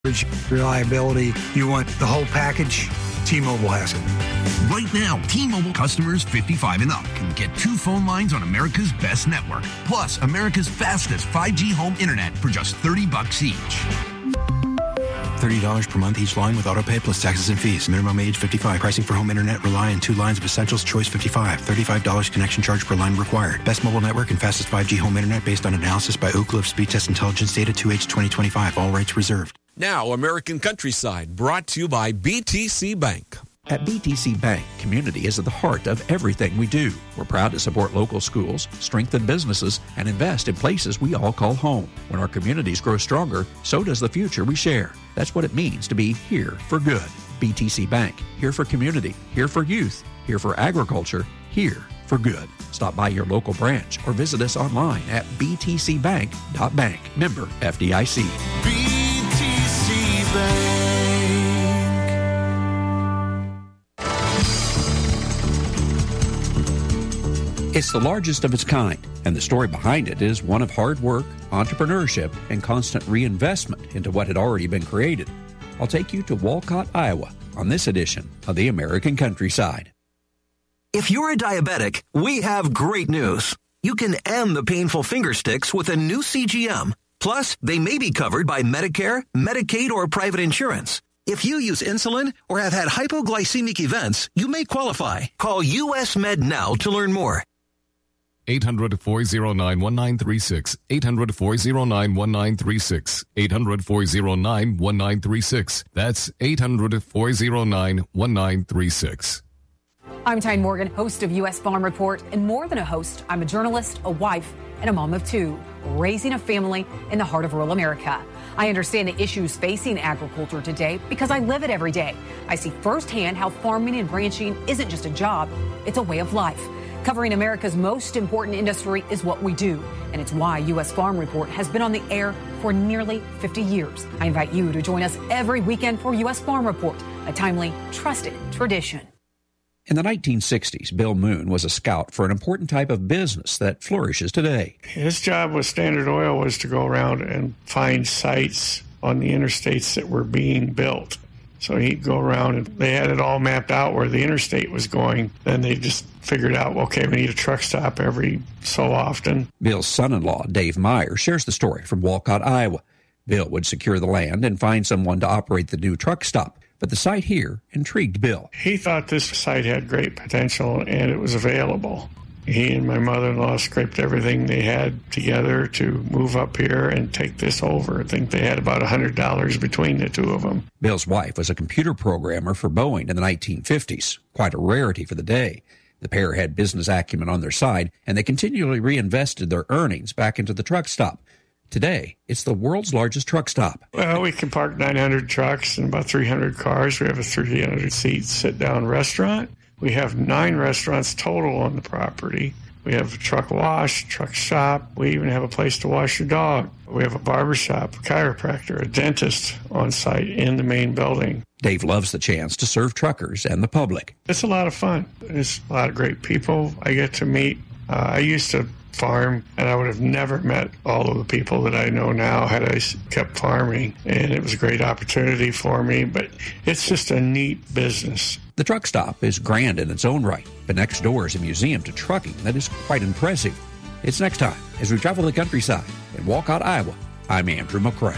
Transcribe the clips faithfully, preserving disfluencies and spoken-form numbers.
reliability, you want the whole package, T-Mobile has it. Right now, T-Mobile customers fifty-five and up can get two phone lines on America's best network, plus America's fastest five G home internet for just thirty bucks each. thirty dollars per month each line with autopay plus taxes and fees. Minimum age fifty-five. Pricing for home internet rely on two lines of essentials. Choice fifty-five. thirty-five dollars connection charge per line required. Best mobile network and fastest five G home internet based on analysis by Oak Cliff Speed Test Intelligence Data two H twenty twenty-five. All rights reserved. Now, American Countryside, brought to you by B T C Bank. At B T C Bank, community is at the heart of everything we do. We're proud to support local schools, strengthen businesses, and invest in places we all call home. When our communities grow stronger, so does the future we share. That's what it means to be here for good. B T C Bank, here for community, here for youth, here for agriculture, here for good. Stop by your local branch or visit us online at b t c bank dot bank. Member F D I C. B T C Bank. It's the largest of its kind, and the story behind it is one of hard work, entrepreneurship, and constant reinvestment into what had already been created. I'll take you to Walcott, Iowa, on this edition of the American Countryside. If you're a diabetic, we have great news. You can end the painful finger sticks with a new C G M. Plus, they may be covered by Medicare, Medicaid, or private insurance. If you use insulin or have had hypoglycemic events, you may qualify. Call U S Med now to learn more. eight hundred, four oh nine, one nine three six. eight hundred, four oh nine, one nine three six. eight hundred, four oh nine, one nine three six. That's eight hundred, four oh nine, one nine three six. I'm Tyne Morgan, host of U S Farm Report, and more than a host, I'm a journalist, a wife, and a mom of two, raising a family in the heart of rural America. I understand the issues facing agriculture today because I live it every day. I see firsthand how farming and ranching isn't just a job, it's a way of life. Covering America's most important industry is what we do, and it's why U S Farm Report has been on the air for nearly fifty years. I invite you to join us every weekend for U S Farm Report, a timely, trusted tradition. In the nineteen sixties, Bill Moon was a scout for an important type of business that flourishes today. His job with Standard Oil was to go around and find sites on the interstates that were being built. So he'd go around and they had it all mapped out where the interstate was going. Then they just figured out, okay, we need a truck stop every so often. Bill's son-in-law, Dave Meyer, shares the story from Walcott, Iowa. Bill would secure the land and find someone to operate the new truck stop. But the site here intrigued Bill. He thought this site had great potential and it was available. He and my mother-in-law scraped everything they had together to move up here and take this over. I think they had about one hundred dollars between the two of them. Bill's wife was a computer programmer for Boeing in the nineteen fifties, quite a rarity for the day. The pair had business acumen on their side, and they continually reinvested their earnings back into the truck stop. Today, it's the world's largest truck stop. Well, we can park nine hundred trucks and about three hundred cars. We have a three hundred seat sit-down restaurant. We have nine restaurants total on the property. We have a truck wash, truck shop. We even have a place to wash your dog. We have a barber shop, a chiropractor, a dentist on site in the main building. Dave loves the chance to serve truckers and the public. It's a lot of fun. There's a lot of great people I get to meet. Uh, I used to farm, and I would have never met all of the people that I know now had I kept farming, and it was a great opportunity for me, but it's just a neat business. The truck stop is grand in its own right, but next door is a museum to trucking that is quite impressive. It's next time as we travel the countryside in Walcott, Iowa. I'm Andrew McCrae.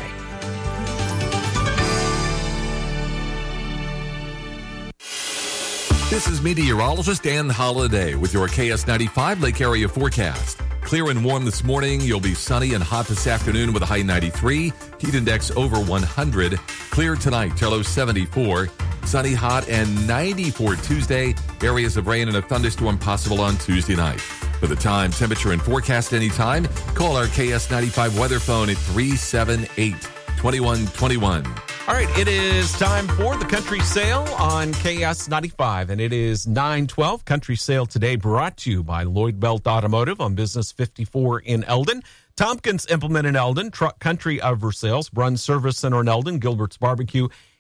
This is meteorologist Dan Holliday with your K S ninety-five Lake Area forecast. Clear and warm this morning. You'll be sunny and hot this afternoon with a high ninety-three. Heat index over one hundred. Clear tonight, low seventy-four. Sunny, hot, and ninety-four Tuesday. Areas of rain and a thunderstorm possible on Tuesday night. For the time, temperature, and forecast anytime, call our K S ninety-five weather phone at three seven eight, two one two one. All right, it is time for the Country Sale on K S ninety-five, and it is nine twelve. Country Sale today brought to you by Lloyd Belt Automotive on Business fifty-four in Eldon. Tompkins Implement in Eldon, Truck Country of Versailles, Brun Service Center in Eldon, Gilbert's Barbecue,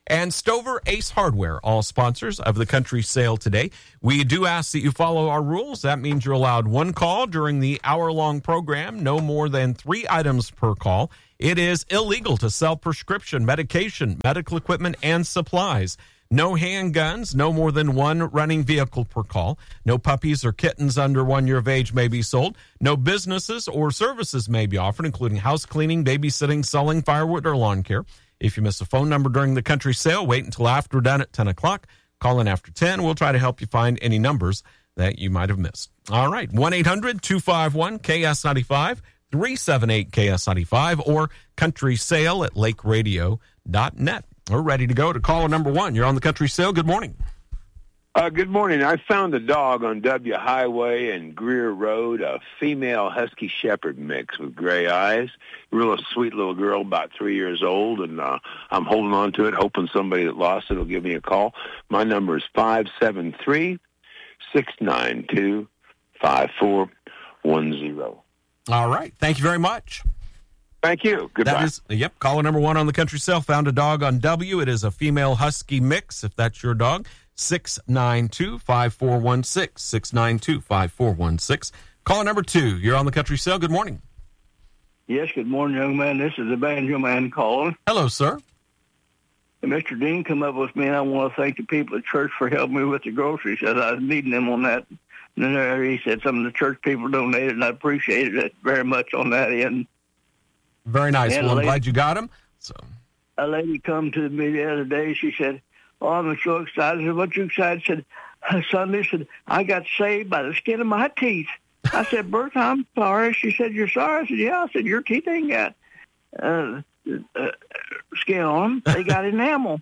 and Stover Ace Hardware, all sponsors of the country sale today. We do ask that you follow our rules. That means you're allowed one call during the hour-long program, no more than three items per call. It is illegal to sell prescription medication, medical equipment, and supplies. No handguns, no more than one running vehicle per call. No puppies or kittens under one year of age may be sold. No businesses or services may be offered, including house cleaning, babysitting, selling firewood, or lawn care. If you miss a phone number during the country sale, wait until after we're done at ten o'clock. Call in after ten. We'll try to help you find any numbers that you might have missed. All right, one eight hundred two five one K S ninety-five, three seven eight K S ninety-five, or country sale at lake radio dot net. We're ready to go to caller number one. You're on the country sale. Good morning. Uh, good morning. I found a dog on W Highway and Greer Road, a female Husky Shepherd mix with gray eyes. Real sweet little girl, about three years old, and uh, I'm holding on to it, hoping somebody that lost it will give me a call. My number is five seven three, six nine two, five four one zero. All right. Thank you very much. Thank you. Goodbye. That is, yep, caller number one on the country sale. Found a dog on W. It is a female Husky mix, if that's your dog. six nine two, five four one six, six nine two, five four one six. Caller number two, you're on the country sale. Good morning. Yes, good morning, young man. This is the banjo man calling. Hello, sir. And Mister Dean come up with me, and I want to thank the people at church for helping me with the groceries, as I was needing them on that. And then uh, he said some of the church people donated, and I appreciated it very much on that end. Very nice. And well, I'm lady, glad you got him. So, a lady come to me the other day. She said, "Oh, I'm so excited." I said, "What you excited?" She said, "Son, listen, I got saved by the skin of my teeth." I said, "Bertha, I'm sorry." She said, "You're sorry?" I said, "Yeah." I said, "Your teeth ain't got uh, uh, skin on them. They got enamel."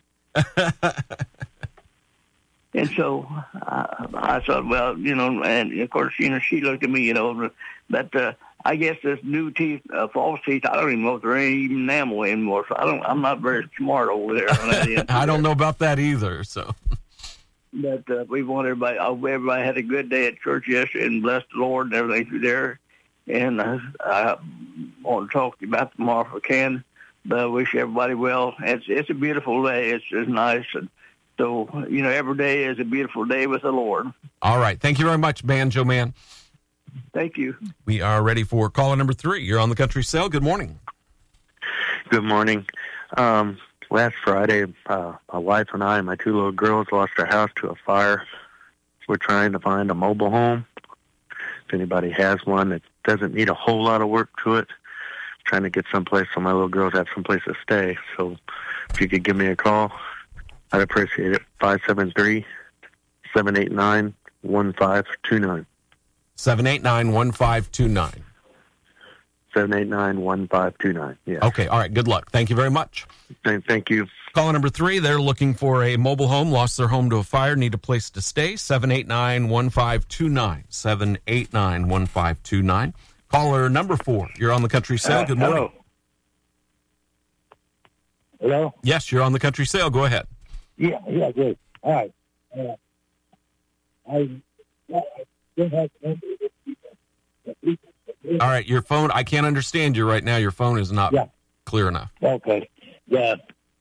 And so uh, I thought, well, you know, and of course, you know, she looked at me, you know, but uh, I guess this new teeth, uh, false teeth, I don't even know if there ain't even enamel anymore. So I don't, I'm not very smart over there on that end. I don't know about that either. So, but uh, we want everybody. I hope everybody had a good day at church yesterday and blessed the Lord and everything through there. And uh, I want to talk to you about tomorrow if I can. But I wish everybody well. It's it's a beautiful day. It's it's nice and. So, you know, every day is a beautiful day with the Lord. All right. Thank you very much, Banjo Man. Thank you. We are ready for caller number three. You're on the country sale. Good morning. Good morning. Um, last Friday, uh, my wife and I and my two little girls lost our house to a fire. We're trying to find a mobile home. If anybody has one that doesn't need a whole lot of work to it, I'm trying to get someplace so my little girls have someplace to stay. So if you could give me a call, I'd appreciate it. five seven three, seven eight nine, one five two nine. seven eight nine, one five two nine. seven eight nine, one five two nine. Yeah. Okay. All right. Good luck. Thank you very much. Thank, thank you. Caller number three, they're looking for a mobile home, lost their home to a fire, need a place to stay. seven eight nine, one five two nine. seven eight nine, one five two nine. Caller number four, you're on the country sale. Good morning. Hello. Hello? Yes, you're on the country sale. Go ahead. Yeah, yeah, good. All right. Uh, I, I don't have All right, your phone, I can't understand you right now. Your phone is not yeah. clear enough. Okay. Yeah.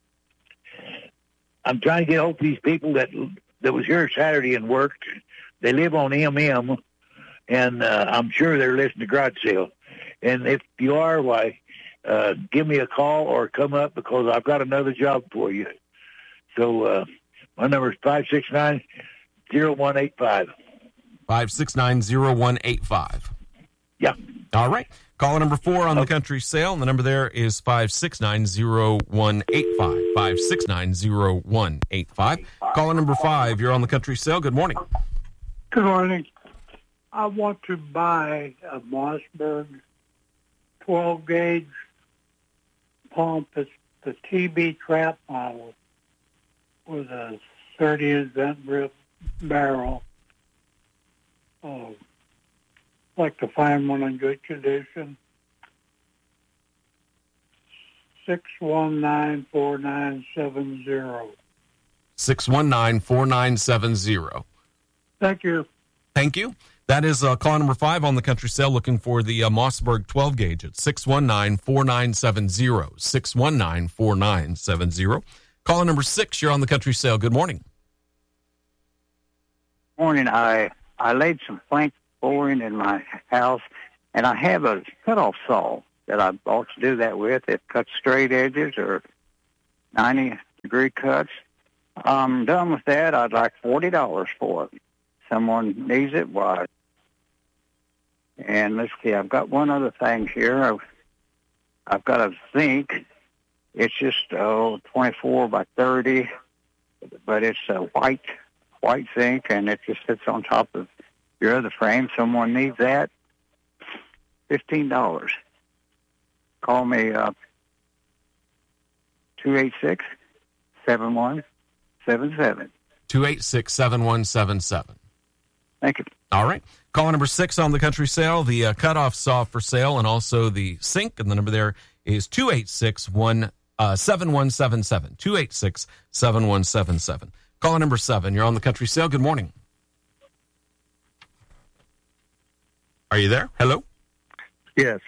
I'm trying to get hold of these people that that was here Saturday and worked. They live on M M, and uh, I'm sure they're listening to garage sale. And if you are, why, uh, give me a call or come up because I've got another job for you. So uh, my number is five six nine, zero one eight five. five six nine, zero one eight five. Yeah. All right. Caller number four on the country sale, and the number there is five six nine, zero one eight five. five six nine, zero one eight five. Caller number five, you're on the country sale. Good morning. Good morning. I want to buy a Mossberg twelve gauge pump. It's the T B trap model with a thirty inch vent grip barrel. Oh, like to find one in good condition. six one nine, four nine seven zero. six one nine, four nine seven zero. Thank you. Thank you. That is uh, call number five on the country sale, looking for the uh, Mossberg twelve gauge at six one nine, four nine seven zero. six one nine, four nine seven zero. Caller number six, you're on the country sale. Good morning. Morning. I I laid some plank flooring in my house, and I have a cutoff saw that I bought to do that with. It cuts straight edges or ninety degree cuts. I'm done with that. I'd like forty dollars for it. Someone needs it. Why? And let's see. I've got one other thing here. I've, I've got a zinc. It's just oh, twenty-four by thirty, but it's a white white zinc, and it just sits on top of your other frame. Someone needs that. Fifteen dollars. Call me up. Two eight six seven one seven seven. Two eight six seven one seven seven. Thank you. All right. Caller number six on the country sale, the uh, cutoff saw for sale, and also the sink. And the number there is two eight six seven one seven seven. two eight six seven one seven seven. Caller number seven, you're on the country sale. Good morning. Are you there? Hello? Yes.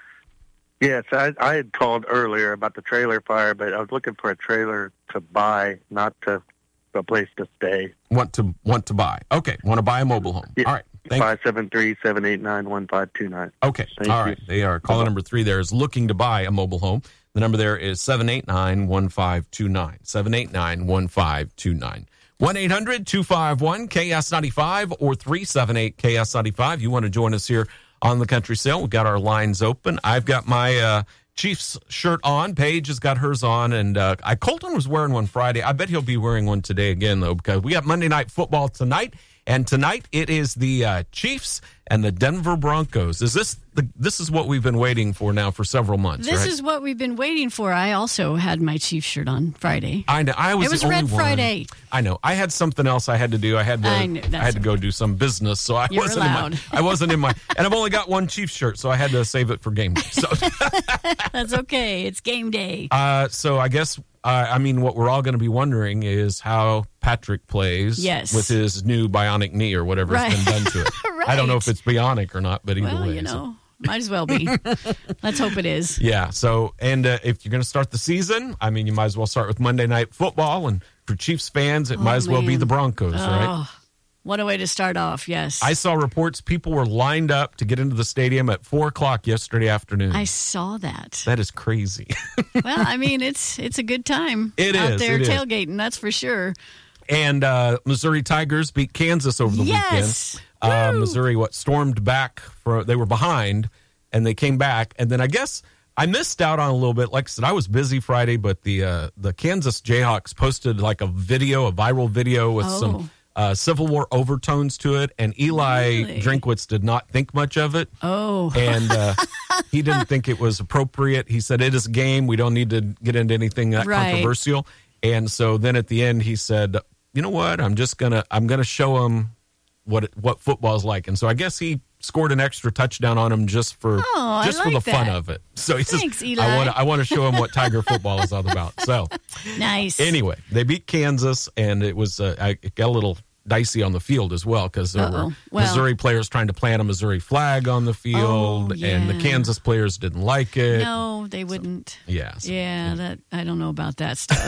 Yes, I, I had called earlier about the trailer fire, but I was looking for a trailer to buy, not to a place to stay. Want to want to buy. Okay. Want to buy a mobile home. Yeah. All right. Thank five seven three, seven eight nine, one five two nine. Okay. Thank All you. right. They are. Caller number three there is looking to buy a mobile home. The number there is seven eight nine, one five two nine. seven eight nine, one five two nine. one eight hundred two five one K S ninety-five or three seven eight K S ninety-five. You want to join us here on the country sale. We've got our lines open. I've got my uh, Chiefs shirt on. Paige has got hers on. And uh, I Colton was wearing one Friday. I bet he'll be wearing one today again, though, because we got Monday Night Football tonight. And tonight it is the uh, Chiefs and the Denver Broncos. Is this the, this is what we've been waiting for now for several months, This right? is what we've been waiting for. I also had my Chiefs shirt on Friday. I know. I was It was the only Red one. Friday. I know. I had something else I had to do. I had to. I I, know, that's had to go do some business, so I You're wasn't. allowed. In my, I wasn't in my. And I've only got one Chiefs shirt, so I had to save it for game day. So, That's okay. It's game day. uh, so I guess. Uh, I mean, what we're all going to be wondering is how Patrick plays Yes. with his new bionic knee or whatever's Right. been done to it. I don't know if it's bionic or not, but either Well, way. you so- know, might as well be. Let's hope it is. Yeah. So, and uh, if you're going to start the season, I mean, you might as well start with Monday Night Football. And for Chiefs fans, it Oh, might as well be man. the Broncos, Oh, right? What a way to start off, yes. I saw reports people were lined up to get into the stadium at four o'clock yesterday afternoon. I saw that. That is crazy. Well, I mean, it's it's a good time It out is, there it is. tailgating, that's for sure. And uh, Missouri Tigers beat Kansas over the Yes! weekend. Uh, Missouri, what, stormed back for, they were behind, and they came back. And then I guess I missed out on a little bit. Like I said, I was busy Friday, but the uh, the Kansas Jayhawks posted like a video, a viral video with Oh. some uh, Civil War overtones to it. And Eli Really? Drinkwitz did not think much of it. Oh. And uh, he didn't think it was appropriate. He said, it is a game. We don't need to get into anything that Right. controversial. And so then at the end, he said, you know what? I'm just going to I'm gonna show him what it, what football is like. And so I guess he scored an extra touchdown on him just for Oh, I just for like the fun that. of it. So he Thanks, says, Eli. I want to I want to show him what Tiger football is all about. So Nice. anyway, they beat Kansas, and it was uh, I it got a little dicey on the field as well because there Uh-oh. were Well- Missouri players trying to plant a Missouri flag on the field, Oh, and the yeah. Kansas players didn't like it. No, they wouldn't. Yeah, so- Yeah, that I don't know about that stuff.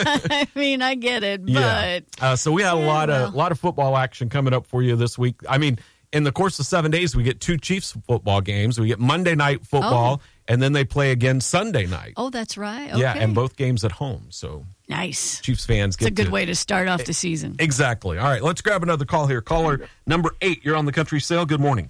I mean, I get it, but Yeah. Uh, so we had a lot well. of lot of football action coming up for you this week. I mean, in the course of seven days, we get two Chiefs football games. We get Monday night football, Oh. and then they play again Sunday night. oh, that's right. Okay. Yeah, and both games at home. So nice. Chiefs fans It's get a good to, way to start off the season. Exactly. All right, let's grab another call here. Caller number eight, you're on the country sale. Good morning.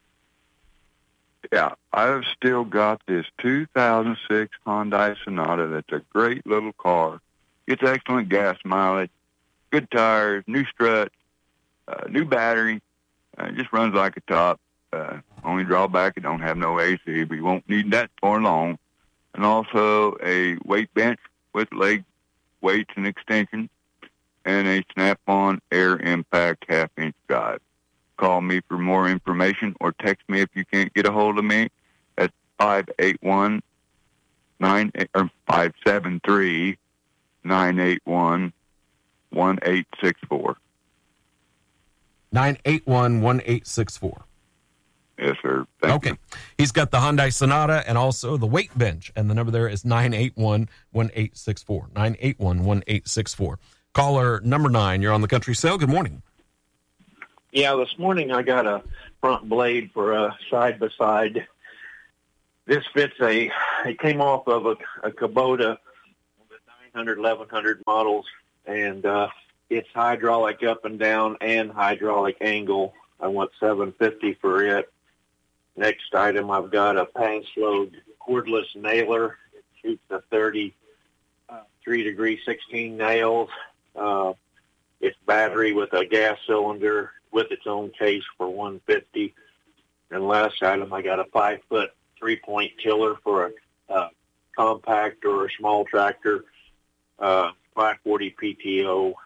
Yeah, I've still got this two thousand six Hyundai Sonata that's a great little car. It's excellent gas mileage, good tires, new strut, uh, new battery. Uh, it just runs like a top. Uh, only drawback, it don't have no A C, but you won't need that for long. And also a weight bench with leg weights and extension, and a snap-on air impact half-inch drive. Call me for more information or text me if you can't get a hold of me at five eight one nine or five seven three nine eight one one eight six four. nine eight one, one eight six four. Yes, sir. Thank okay. you. He's got the Hyundai Sonata and also the weight bench, and the number there is nine eight one, one eight six four. nine eight one, one eight six four. Caller number nine, you're on the Country Sale. Good morning. Yeah, this morning I got a front blade for a side-by-side. This fits a, it came off of a, a Kubota, the nine hundred, eleven hundred models, and uh, it's hydraulic up and down and hydraulic angle. I want seven fifty for it. Next item, I've got a Panslow cordless nailer. It shoots a thirty, uh, three degree, sixteen nails. Uh, it's battery with a gas cylinder with its own case for one fifty. And last item, I got a five foot three point tiller for a uh, compact or a small tractor, uh, five forty P T O,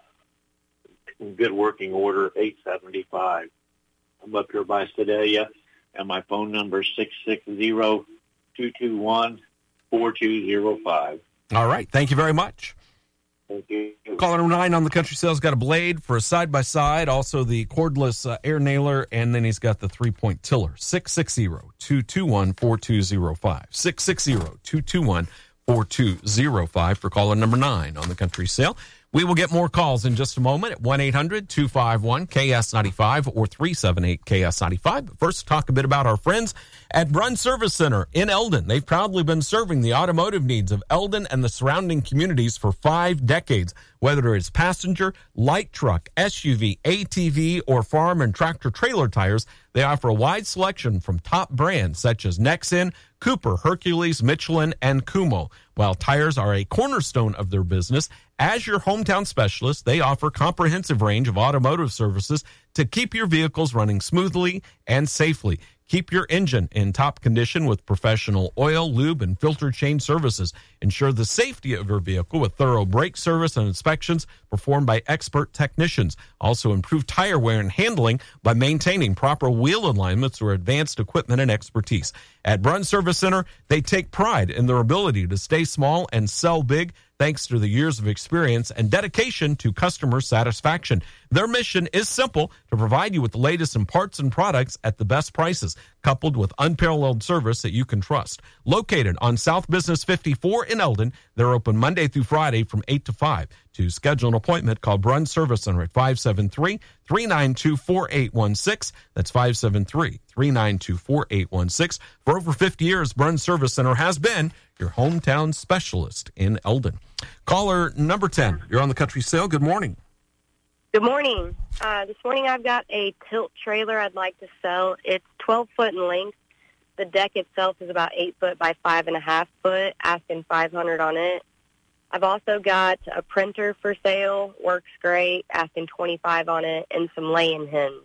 in good working order, eight seventy-five. I'm up here by Sedalia, and my phone number is six six zero, two two one, four two zero five. All right. Thank you very much. Thank you. Caller number nine on the Country Sale's got a blade for a side-by-side, also the cordless uh, air nailer, and then he's got the three-point tiller. six six zero, two two one, four two zero five. six six zero, two two one, four two zero five for caller number nine on the Country Sale. We will get more calls in just a moment at one eight hundred, two five one, K S nine five or three seven eight, K S nine five. But first, talk a bit about our friends at Brun Service Center in Eldon. They've proudly been serving the automotive needs of Eldon and the surrounding communities for five decades. Whether it's passenger, light truck, S U V, A T V, or farm and tractor trailer tires, they offer a wide selection from top brands such as Nexen, Cooper, Hercules, Michelin, and Kumho. While tires are a cornerstone of their business, as your hometown specialist, they offer comprehensive range of automotive services to keep your vehicles running smoothly and safely. Keep your engine in top condition with professional oil, lube, and filter change services. Ensure the safety of your vehicle with thorough brake service and inspections performed by expert technicians. Also improve tire wear and handling by maintaining proper wheel alignments or advanced equipment and expertise. At Brun Service Center, they take pride in their ability to stay small and sell big, thanks to the years of experience and dedication to customer satisfaction. Their mission is simple: to provide you with the latest in parts and products at the best prices, coupled with unparalleled service that you can trust. Located on South Business fifty-four in Eldon, they're open Monday through Friday from eight to five. To schedule an appointment, call Brun Service Center at five seven three, three nine two, four eight one six. That's five seven three, three nine two, four eight one six. For over fifty years, Brun Service Center has been your hometown specialist in Eldon. Caller number ten, you're on the Country Sale. Good morning. Good morning. Uh, this morning I've got a tilt trailer I'd like to sell. It's twelve foot in length. The deck itself is about eight foot by five and a half foot, asking five hundred on it. I've also got a printer for sale, works great, asking twenty-five on it, and some laying hens.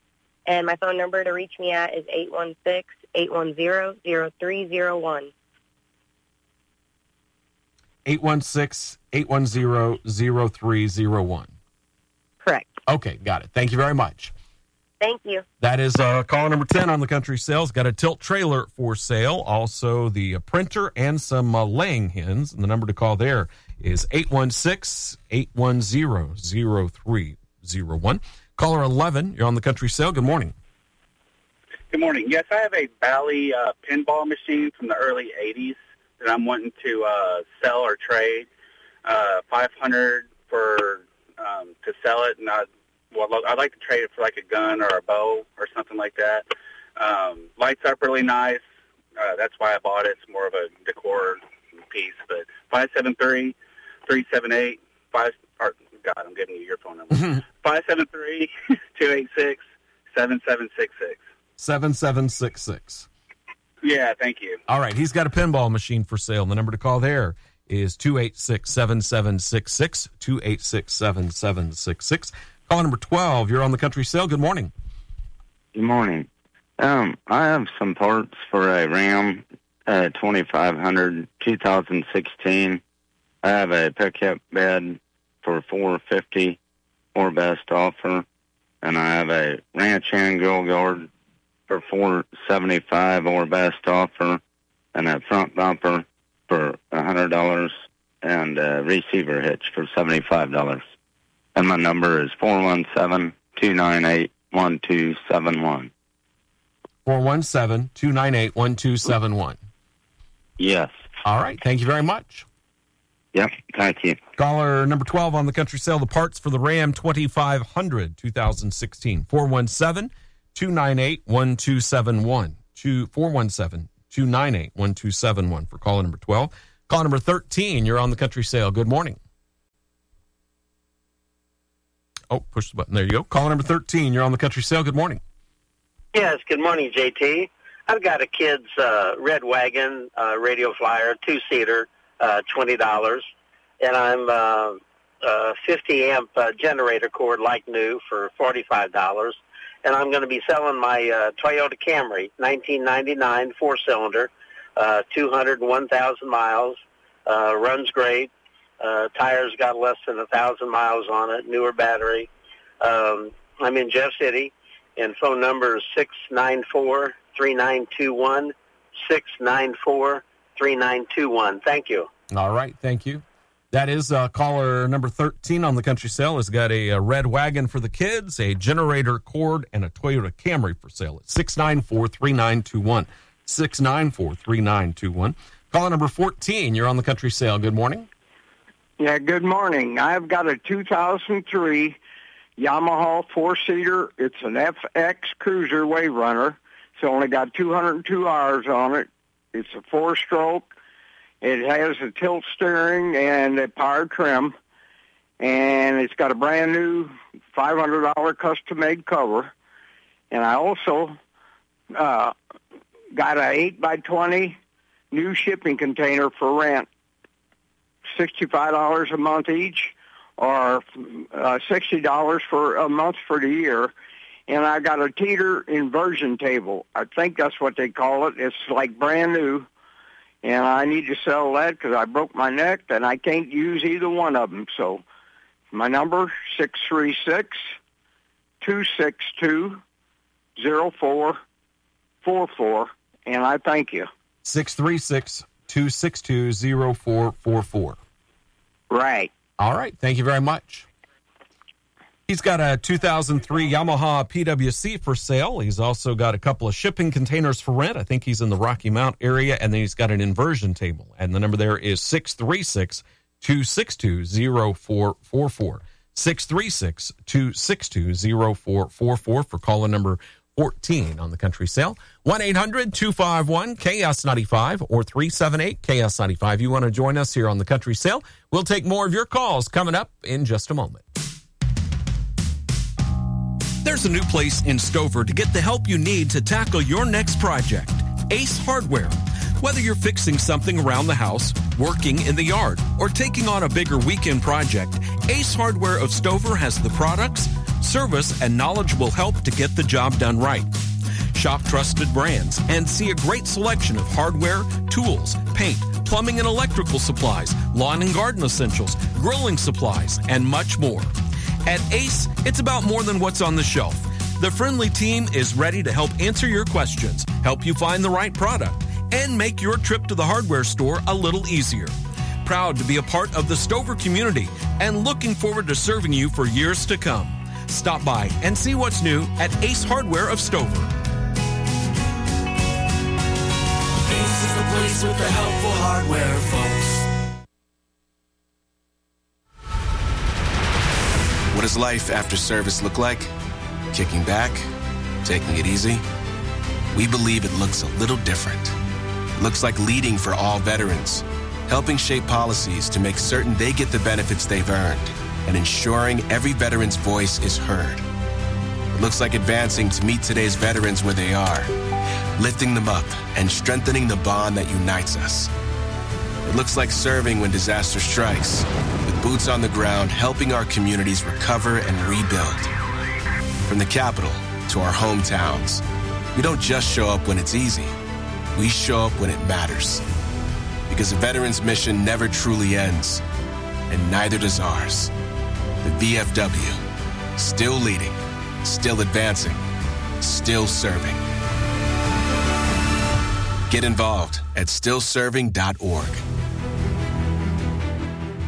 And my phone number to reach me at is eight one six, eight one zero, zero three zero one. eight one six, eight one zero, zero three zero one. Correct. Okay, got it. Thank you very much. Thank you. That is uh, caller number ten on the Country Sales. Got a tilt trailer for sale, also the uh, printer and some uh, laying hens. And the number to call there is eight one six, eight one zero, zero three zero one. Caller eleven, you're on the Country Sale. Good morning. Good morning. Yes, I have a Bally uh, pinball machine from the early eighties that I'm wanting to uh, sell or trade. Uh, five hundred for um, to sell it, and I, well, I'd like to trade it for like a gun or a bow or something like that. Um, lights up really nice. Uh, that's why I bought it. It's more of a decor piece. But five seven three, three seven eight, five. Or God, I'm giving you your phone number. Five seven three, two eight six, seven seven six six. seven seven six six. Yeah, thank you. All right, he's got a pinball machine for sale. The number to call there is two eight six, seven seven six six, two eight six, seven seven six six. Call number twelve, you're on the Country Sale. Good morning. Good morning. Um, I have some parts for a Ram uh, twenty-five hundred, two thousand sixteen. I have a pickup bed for four fifty, or best offer. And I have a ranch hand grill guard for four seventy-five, or best offer, and a front bumper for one hundred dollars, and a receiver hitch for seventy-five dollars. And my number is four one seven, two nine eight, one two seven one. four one seven, two nine eight, one two seven one. Yes. All right. Thank you very much. Yep. Thank you. Caller number twelve on the country sale, the parts for the Ram twenty-five hundred, twenty sixteen. four one seven, two nine eight, one two seven one. four one seven, two nine eight, one two seven one for caller number twelve. Caller number thirteen, you're on the country sale. Good morning. Oh, push the button. There you go. Caller number thirteen, you're on the country sale. Good morning. Yes, good morning, J T. I've got a kid's uh, red wagon, uh, radio flyer, two-seater, uh, twenty dollars. And I'm uh, uh, fifty amp uh, generator cord like new for forty-five dollars. And I'm going to be selling my uh, Toyota Camry, nineteen ninety-nine, four-cylinder, uh, two hundred one thousand miles, uh, runs great. Uh, tires got less than one thousand miles on it, newer battery. Um, I'm in Jeff City, and phone number is six nine four, three nine two one, six nine four, three nine two one. Thank you. All right, thank you. That is uh, caller number thirteen on the country sale. Has got a, a red wagon for the kids, a generator cord, and a Toyota Camry for sale at six nine four, three nine two one. six nine four, three nine two one. Caller number fourteen, you're on the country sale. Good morning. Yeah, good morning. I've got a two thousand three Yamaha four-seater. It's an F X Cruiser Wave Runner. It's only got two hundred two hours on it. It's a four-stroke. It has a tilt steering and a power trim. And it's got a brand new five hundred dollars custom-made cover. And I also uh, got an eight by twenty new shipping container for rent. sixty-five dollars a month each, or uh, sixty dollars for a month for the year. And I got a teeter inversion table. I think that's what they call it. It's like brand new. And I need to sell that because I broke my neck and I can't use either one of them. So my number, six three six, two six two, zero four four four. And I thank you. six three six, two six two, zero four four four. Right. All right. Thank you very much. He's got a two thousand three Yamaha P W C for sale. He's also got a couple of shipping containers for rent. I think he's in the Rocky Mount area, and then he's got an inversion table. And the number there is six three six, two six two, zero four four four. six three six, two six two, zero four four four for caller number fourteen on the country sale. one eight hundred, two five one, K S ninety-five or three seven eight, K S ninety-five. You want to join us here on the country sale? We'll take more of your calls coming up in just a moment. There's a new place in Stover to get the help you need to tackle your next project. Ace Hardware. Whether you're fixing something around the house, working in the yard, or taking on a bigger weekend project, Ace Hardware of Stover has the products, service, and knowledgeable help to get the job done right. Shop trusted brands and see a great selection of hardware, tools, paint, plumbing and electrical supplies, lawn and garden essentials, grilling supplies, and much more. At Ace, it's about more than what's on the shelf. The friendly team is ready to help answer your questions, help you find the right product, and make your trip to the hardware store a little easier. Proud to be a part of the Stover community and looking forward to serving you for years to come. Stop by and see what's new at Ace Hardware of Stover. Ace is the place with the helpful hardware, folks. What does life after service look like? Kicking back? Taking it easy? We believe it looks a little different. It looks like leading for all veterans, helping shape policies to make certain they get the benefits they've earned, and ensuring every veteran's voice is heard. It looks like advancing to meet today's veterans where they are, lifting them up and strengthening the bond that unites us. It looks like serving when disaster strikes, with boots on the ground helping our communities recover and rebuild. From the capital to our hometowns, we don't just show up when it's easy. We show up when it matters. Because a veteran's mission never truly ends, and neither does ours. The V F W, still leading, still advancing, still serving. Get involved at still serving dot org.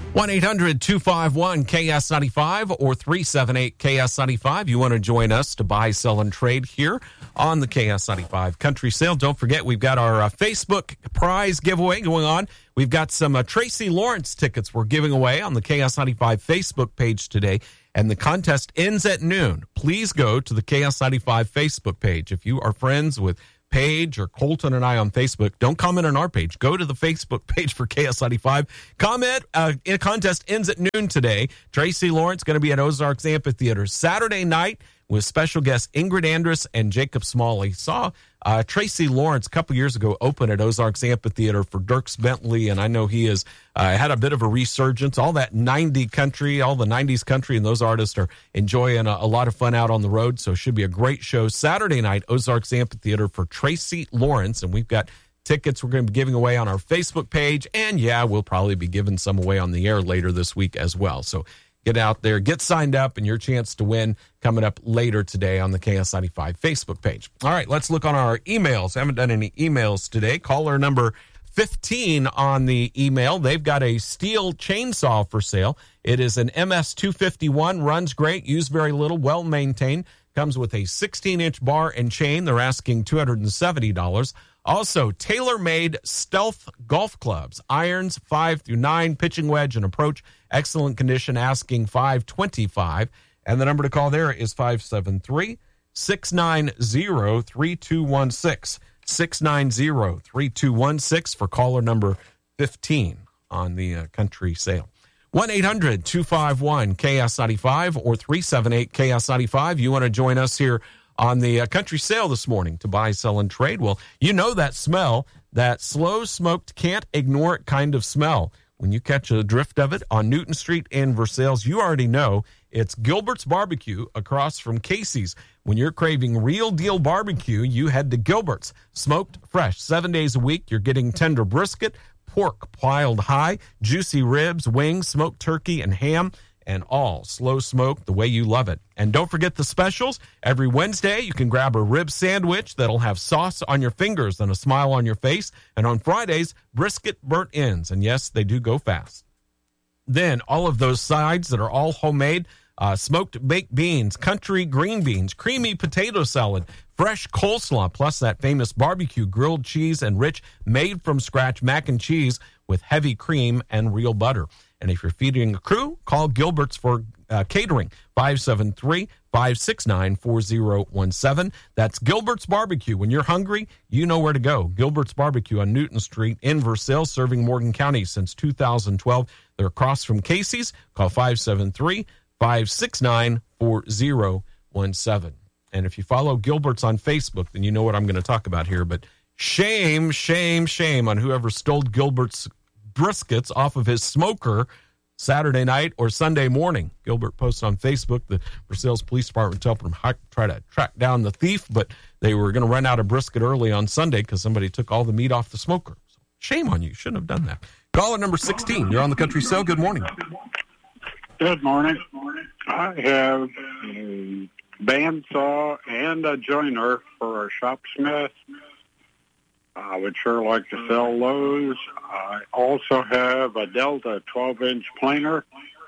one eight hundred two five one K S ninety-five or three seven eight K S ninety-five. You want to join us to buy, sell, and trade here on the K S ninety-five Country Sale. Don't forget, we've got our uh, Facebook prize giveaway going on. We've got some uh, Tracy Lawrence tickets we're giving away on the K S ninety-five Facebook page today, and the contest ends at noon. Please go to the K S ninety-five Facebook page. If you are friends with Paige or Colton and I on Facebook, don't comment on our page. Go to the Facebook page for K S ninety-five. Comment. Uh, a contest ends at noon today. Tracy Lawrence going to be at Ozarks Amphitheater Saturday night with special guests Ingrid Andress and Jacob Smalley. Saw uh, Tracy Lawrence a couple years ago open at Ozarks Amphitheater for Dierks Bentley, and I know he has uh, had a bit of a resurgence. All that ninety country, all the nineties country, and those artists are enjoying a, a lot of fun out on the road, so it should be a great show Saturday night, Ozarks Amphitheater for Tracy Lawrence, and we've got tickets we're going to be giving away on our Facebook page, and yeah, we'll probably be giving some away on the air later this week as well. So get out there, get signed up, and your chance to win coming up later today on the K S ninety-five Facebook page. All right, let's look on our emails. I haven't done any emails today. Caller number fifteen on the email. They've got a steel chainsaw for sale. It is an M S two fifty-one, runs great, used very little, well-maintained. Comes with a sixteen-inch bar and chain. They're asking two hundred seventy dollars. Also, tailor-made stealth golf clubs, irons five through nine, pitching wedge and approach, excellent condition, asking five twenty-five. And the number to call there is five seven three, six nine zero, three two one six, six nine zero, three two one six for caller number fifteen on the uh, country sale. one eight hundred two five one K S ninety-five or three seven eight K S ninety-five. You want to join us here on the uh, country sale this morning to buy, sell, and trade. Well, you know that smell, that slow smoked, can't ignore it kind of smell. When you catch a drift of it on Newton Street in Versailles, you already know it's Gilbert's Barbecue across from Casey's. When you're craving real deal barbecue, you head to Gilbert's. Smoked fresh, seven days a week. You're getting tender brisket, pork piled high, juicy ribs, wings, smoked turkey, and ham, and all slow smoked the way you love it. And don't forget the specials. Every Wednesday, you can grab a rib sandwich that'll have sauce on your fingers and a smile on your face. And on Fridays, brisket burnt ends. And yes, they do go fast. Then all of those sides that are all homemade, uh, smoked baked beans, country green beans, creamy potato salad, fresh coleslaw, plus that famous barbecue grilled cheese and rich made-from-scratch mac and cheese with heavy cream and real butter. And if you're feeding a crew, call Gilbert's for uh, catering, five seven three, five six nine, four zero one seven. That's Gilbert's Barbecue. When you're hungry, you know where to go. Gilbert's Barbecue on Newton Street in Versailles, serving Morgan County since two thousand twelve. They're across from Casey's. Call five seven three, five six nine, four zero one seven. And if you follow Gilbert's on Facebook, then you know what I'm going to talk about here. But shame, shame, shame on whoever stole Gilbert's briskets off of his smoker Saturday night or Sunday morning. Gilbert posted on Facebook the Versailles Police Department helping him try to track down the thief, but they were going to run out of brisket early on Sunday because somebody took all the meat off the smoker. So shame on you. Shouldn't have done that. Caller number sixteen. You're on the Country Sale. Good morning. Good morning. I have a bandsaw and a joiner for a shopsmith. I would sure like to sell those. I also have a Delta twelve-inch planer.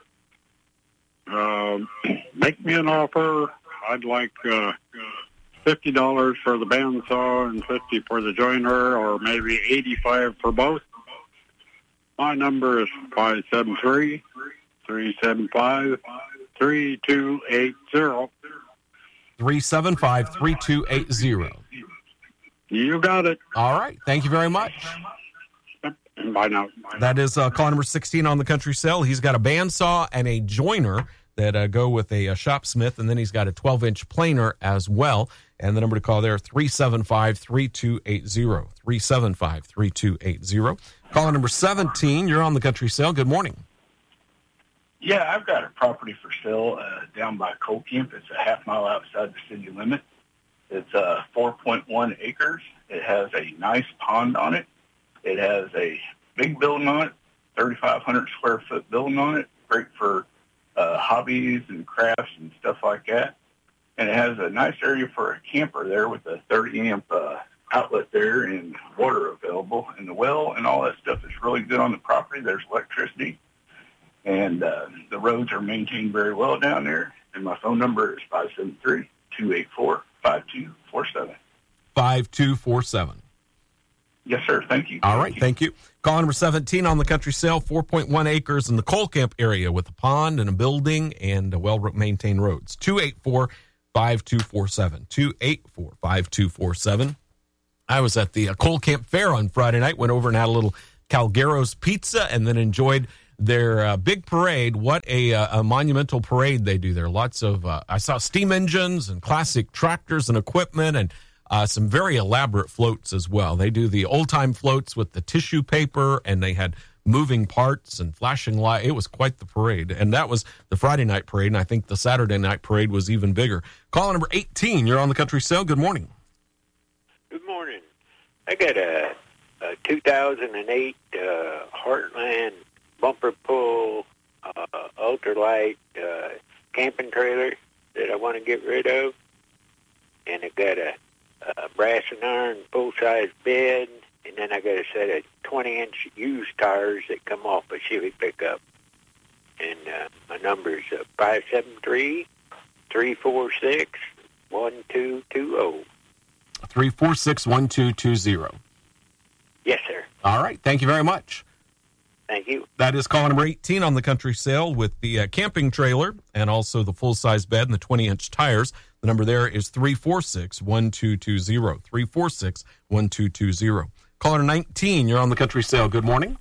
Uh, make me an offer. I'd like uh, fifty dollars for the bandsaw and fifty dollars for the joiner, or maybe eighty-five dollars for both. My number is five seven three, three seven five, three two eight zero. three seven five, three two eight zero. You got it. All right. Thank you very much. Bye now. That is uh, call number sixteen on the Country Sale. He's got a bandsaw and a joiner that uh, go with a, a shopsmith, and then he's got a twelve-inch planer as well. And the number to call there, three seven five, three two eight zero. three seven five, three two eight zero. Caller number seventeen, you're on the Country Sale. Good morning. Yeah, I've got a property for sale uh, down by Colcamp. It's a half mile outside the city limit. It's uh, four point one acres. It has a nice pond on it. It has a big building on it, thirty-five hundred square foot building on it, great for uh, hobbies and crafts and stuff like that. And it has a nice area for a camper there with a thirty amp uh, outlet there and water available. And the well and all that stuff is really good on the property. There's electricity. And uh, the roads are maintained very well down there. And my phone number is five seven three, two eight four, five two four seven. five two four seven. Yes, sir. Thank you. All right. Thank you. Call number seventeen on the country sale, four point one acres in the Coal Camp area with a pond and a building and a well-maintained roads. two eight four, five two four seven. two eight four, five two four seven. I was at the uh, Coal Camp Fair on Friday night, went over and had a little Calgaro's pizza and then enjoyed their uh, big parade. What a, uh, a monumental parade they do there. Lots of, uh, I saw steam engines and classic tractors and equipment and uh, some very elaborate floats as well. They do the old-time floats with the tissue paper, and they had moving parts and flashing light. It was quite the parade. And that was the Friday night parade, and I think the Saturday night parade was even bigger. Call number eighteen, you're on the country sale. Good morning. Good morning. I got a, a two thousand eight uh, Heartland bumper pull uh, ultralight uh, camping trailer that I want to get rid of. And I got a, a brass and iron full-size bed. And then I got a set of twenty-inch used tires that come off a Chevy pickup. And uh, my number is uh, five seven three, three four six, one two two zero. three four six, one two two zero. Yes, sir. All right. Thank you very much. Thank you. That is call number eighteen on the country sale with the uh, camping trailer and also the full-size bed and the twenty-inch tires. The number there is three four six, one two two zero. three four six, one two two zero. Caller nineteen, you're on the country sale. Good morning.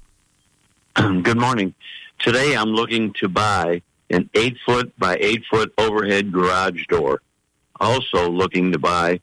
Good morning. Today I'm looking to buy an eight foot by eight foot overhead garage door. Also looking to buy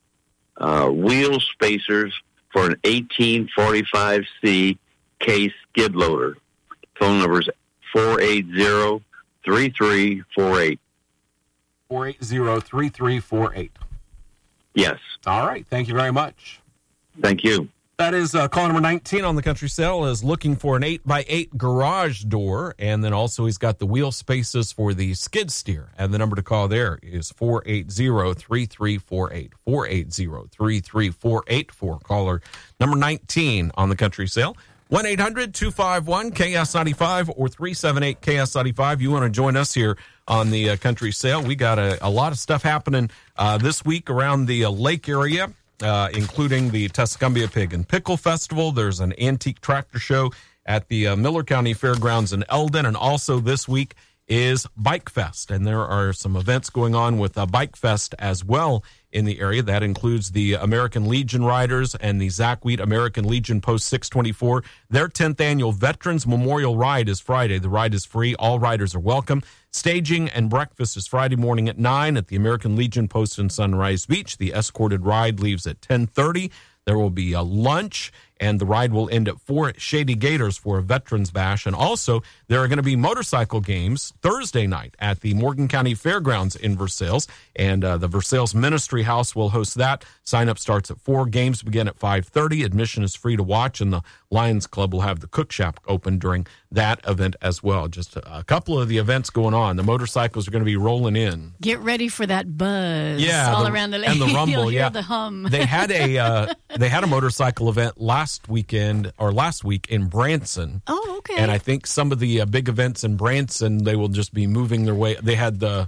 uh, wheel spacers for an eighteen forty-five C case skid loader. Phone number is four eight zero, three three four eight. four eight zero, three three four eight. Yes. All right. Thank you very much. Thank you. That is uh, call number nineteen on the country sale is looking for an eight by eight garage door. And then also he's got the wheel spaces for the skid steer. And the number to call there is four eight zero, three three four eight. four eight zero, three three four eight for caller number nineteen on the country sale. one eight hundred, two five one, K S ninety-five or three seven eight, K S ninety-five. You want to join us here on the uh, country sale. We got a, a lot of stuff happening uh, this week around the uh, lake area. Uh, including the Tuscumbia Pig and Pickle Festival. There's an antique tractor show at the uh, Miller County Fairgrounds in Eldon. And also this week is Bike Fest. And there are some events going on with uh, Bike Fest as well in the area. That includes the American Legion Riders and the Zach Wheat American Legion Post six twenty-four. Their tenth annual Veterans Memorial Ride is Friday. The ride is free. All riders are welcome. Staging and breakfast is Friday morning at nine at the American Legion Post in Sunrise Beach. The escorted ride leaves at ten thirty. There will be a lunch, and the ride will end at four at Shady Gators for a Veterans Bash. And also, there are going to be motorcycle games Thursday night at the Morgan County Fairgrounds in Versailles, and uh, the Versailles Ministry House will host that. Sign-up starts at four. Games begin at five thirty. Admission is free to watch, and the Lions Club will have the cook shop open during that event as well. Just a, a couple of the events going on. The motorcycles are going to be rolling in. Get ready for that buzz yeah, all the, around the lake. And the rumble, You'll hear yeah. the hum. They had a uh, they had a motorcycle event last weekend or last week in Branson. Oh, okay. And I think some of the uh, big events in Branson, they will just be moving their way. They had the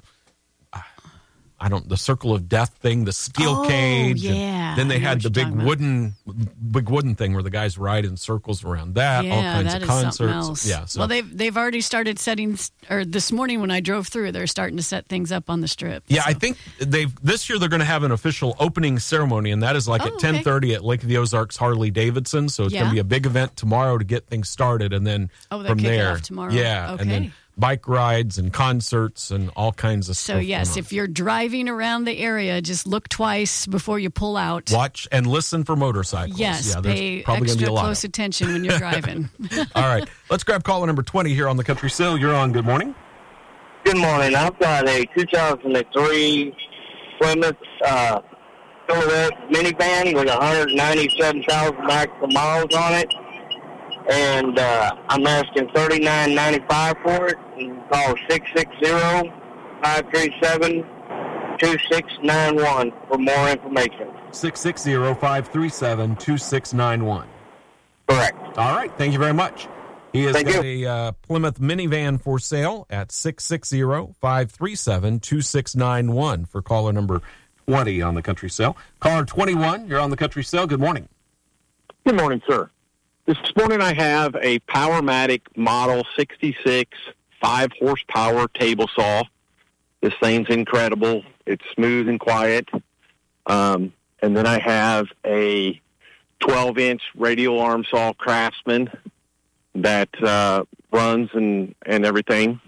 I don't the Circle of Death thing, the steel oh, cage. Yeah. And then they had the big wooden, big wooden thing where the guys ride in circles around that. Yeah, all kinds that of is something concerts. else. Yeah. So. Well, they've they've already started setting. Or this morning when I drove through, they're starting to set things up on the strip. Yeah, so. I think they've this year they're going to have an official opening ceremony, and that is like oh, at ten thirty okay. at Lake of the Ozarks Harley Davidson. So it's yeah. going to be a big event tomorrow to get things started, and then oh, from kick there, it off tomorrow. yeah, okay. and then bike rides and concerts and all kinds of so, stuff. So yes, if you're driving around the area, just look twice before you pull out. Watch and listen for motorcycles. Yes, yeah, pay probably extra be a lot close attention when you're driving. All right, let's grab caller number twenty here on the Country Sale. You're on. Good morning. Good morning. I've got a two thousand three Plymouth uh, Silhouette minivan with one hundred ninety-seven thousand actual miles on it. And uh, I'm asking thirty-nine ninety-five for it. You can call six six zero, five three seven, two six nine one for more information. six six zero, five three seven, two six nine one. Correct. All right. Thank you very much. He has Thank got you. a uh, Plymouth minivan for sale at six six zero, five three seven, two six nine one for caller number twenty on the Country Sale. Caller twenty-one, you're on the Country Sale. Good morning. Good morning, sir. This morning I have a Powermatic Model sixty-six five horsepower table saw. This thing's incredible. It's smooth and quiet. Um, and then I have a twelve inch radial arm saw Craftsman that uh, runs and, and everything.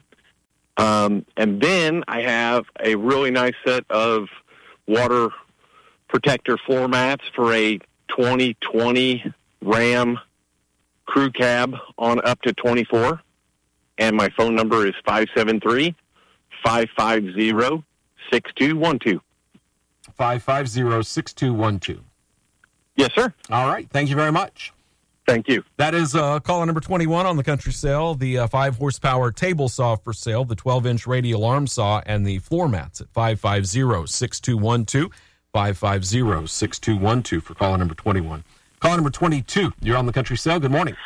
Um, and then I have a really nice set of water protector floor mats for a twenty twenty Ram crew cab on up to twenty-four. And my phone number is five seven three, five five zero, six two one two. five five zero, six two one two. Yes, sir. All right. Thank you very much. Thank you. That is uh, caller number twenty-one on the Country Sale, the uh, five horsepower table saw for sale, the twelve inch radial arm saw, and the floor mats at five five zero, six two one two, five five zero, six two one two for caller number twenty-one. Caller number twenty-two, you're on the Country Sale. Good morning.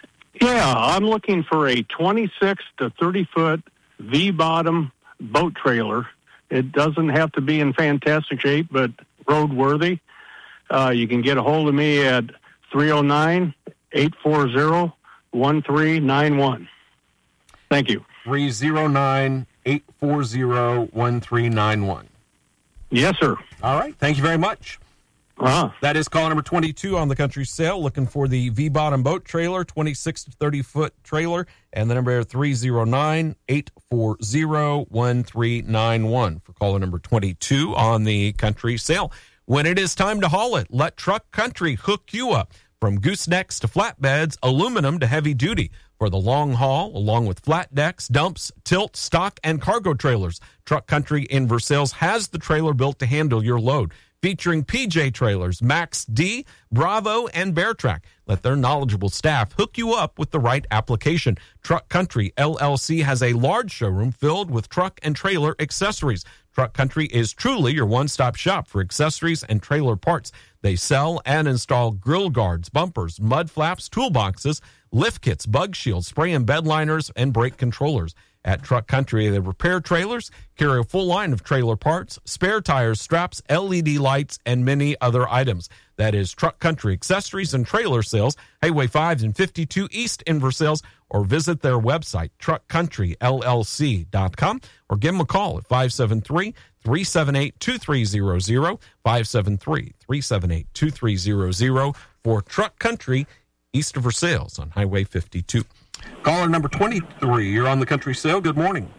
Yeah, I'm looking for a twenty-six to thirty foot V-bottom boat trailer. It doesn't have to be in fantastic shape, but roadworthy. Uh, you can get a hold of me at three oh nine, eight four zero, one three nine one. Thank you. three oh nine, eight four zero, one three nine one. Yes, sir. All right. Thank you very much. Uh-huh. That is caller number twenty-two on the Country Sale, looking for the V-bottom boat trailer, twenty-six to thirty foot trailer, and the number three oh nine, eight four zero, one three nine one for caller number twenty-two on the Country Sale. When it is time to haul it, let Truck Country hook you up. From goosenecks to flatbeds, aluminum to heavy duty. For the long haul, along with flat decks, dumps, tilt, stock, and cargo trailers, Truck Country in Versailles has the trailer built to handle your load. Featuring P J Trailers, Max D, Bravo, and Bear Track. Let their knowledgeable staff hook you up with the right application. Truck Country L L C has a large showroom filled with truck and trailer accessories. Truck Country is truly your one-stop shop for accessories and trailer parts. They sell and install grill guards, bumpers, mud flaps, toolboxes, lift kits, bug shields, spray and bed liners, and brake controllers. At Truck Country, they repair trailers, carry a full line of trailer parts, spare tires, straps, L E D lights, and many other items. That is Truck Country Accessories and Trailer Sales, Highway five and fifty-two East in Versailles, or visit their website, truck country L L C dot com, or give them a call at five seven three, three seven eight, two three zero zero, five seven three, three seven eight, two three zero zero for Truck Country east of Versailles on Highway fifty-two. Caller number twenty-three, you're on the Country Sale. Good morning.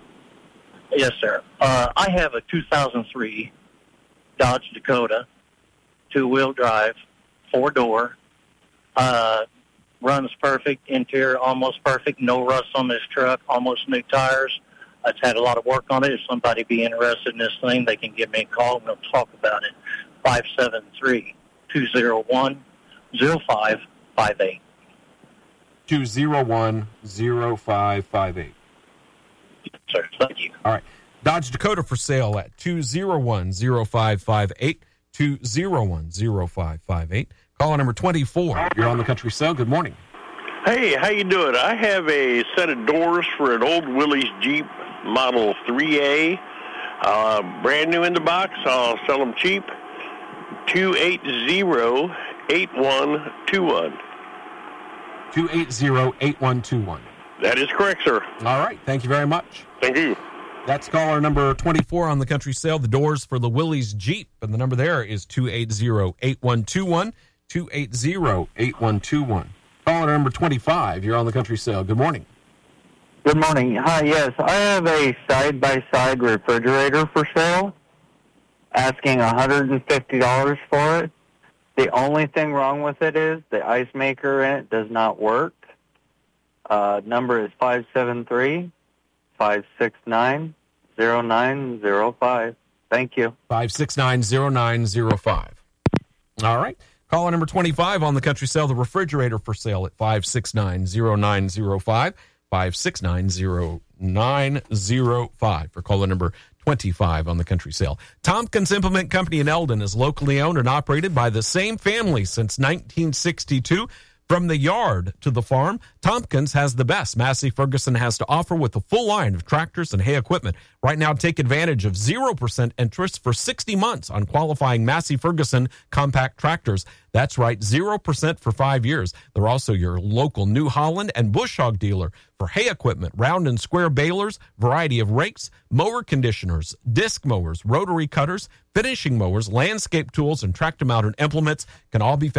Yes, sir. Uh, I have a two thousand three Dodge Dakota, two-wheel drive, four-door. Uh, runs perfect, interior almost perfect, no rust on this truck, almost new tires. It's had a lot of work on it. If somebody be interested in this thing, they can give me a call and we'll talk about it. five seven three, two oh one, oh five five eight. two oh one, oh five five eight. Sir, thank you. All right. Dodge Dakota for sale at two oh one, oh five five eight, two oh one, oh five five eight. Caller number twenty-four, you're on the Country Sale. Good morning. Hey, how you doing? I have a set of doors for an old Willys Jeep Model three A, uh, brand new in the box. I'll sell them cheap. two eight zero, eight one two one. two eight zero, eight one two one. That is correct, sir. All right. Thank you very much. Thank you. That's caller number twenty-four on the Country Sale. The doors for the Willys Jeep, and the number there is two eight zero, eight one two one, two eight zero, eight one two one. Caller number twenty-five, you're on the Country Sale. Good morning. Good morning. Hi, yes. I have a side-by-side refrigerator for sale, asking one hundred fifty dollars for it. The only thing wrong with it is the ice maker in it does not work. Uh, number is five seven three, five six nine, zero nine zero five. Thank you. five six nine, zero nine zero five. All right. Caller number twenty-five on the Country Sale, the refrigerator for sale at five six nine, zero nine zero five, five six nine, zero nine zero five for caller number twenty-five on the Country Sale. Tompkins Implement Company in Eldon is locally owned and operated by the same family since nineteen sixty-two. From the yard to the farm, Tompkins has the best Massey Ferguson has to offer with a full line of tractors and hay equipment. Right now, take advantage of zero percent interest for sixty months on qualifying Massey Ferguson compact tractors. That's right, zero percent for five years. They're also your local New Holland and Bush Hog dealer for hay equipment, round and square balers, variety of rakes, mower conditioners, disc mowers, rotary cutters, finishing mowers, landscape tools, and tractor-mounted implements can all be found